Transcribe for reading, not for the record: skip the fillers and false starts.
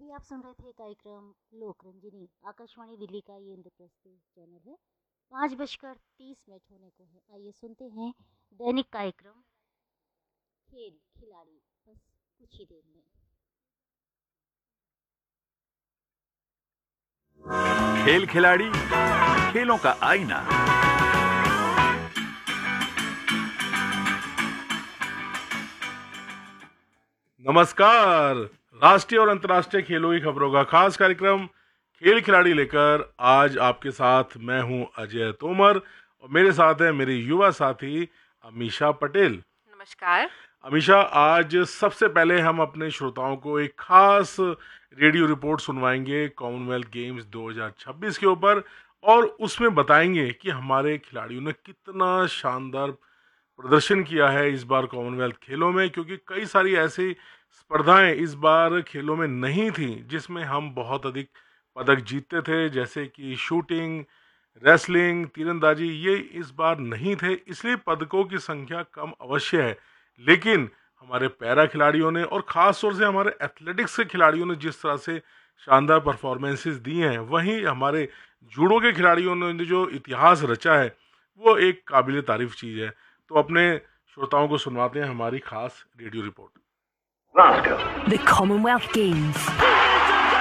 अभी आप सुन रहे थे कार्यक्रम लोक रंजनी। आकाशवाणी दिल्ली का ये इंद्रप्रस्थ चैनल है। 5:30 होने को है। आइए सुनते हैं दैनिक कार्यक्रम खेल खिलाड़ी, बस कुछ ही देर में। खेल खिलाड़ी, खेलों का आईना। नमस्कार। राष्ट्रीय और अंतर्राष्ट्रीय खेलों की खबरों का खास कार्यक्रम खेल खिलाड़ी लेकर आज आपके साथ मैं हूं अजय तोमर और मेरे साथ है मेरी युवा साथी अमीषा पटेल। नमस्कार अमीषा, आज सबसे पहले हम अपने श्रोताओं को एक खास रेडियो रिपोर्ट सुनवाएंगे कॉमनवेल्थ गेम्स 2026 के ऊपर और उसमें बताएंगे कि हमारे खिलाड़ियों ने कितना शानदार प्रदर्शन किया है इस बार कॉमनवेल्थ खेलों में, क्योंकि कई सारी ऐसी स्पर्धाएं इस बार खेलों में नहीं थी जिसमें हम बहुत अधिक पदक जीतते थे, जैसे कि शूटिंग, रेसलिंग, तीरंदाजी। ये इस बार नहीं थे, इसलिए पदकों की संख्या कम अवश्य है। लेकिन हमारे पैरा खिलाड़ियों ने और ख़ास तौर से हमारे एथलेटिक्स के खिलाड़ियों ने जिस तरह से शानदार परफॉर्मेंसेस दी हैं, वहीं हमारे जूडो के खिलाड़ियों ने जो इतिहास रचा है वो एक काबिल तारीफ चीज़ है। तो अपने श्रोताओं को सुनवाते हैं हमारी खास radio report. The Commonwealth Games.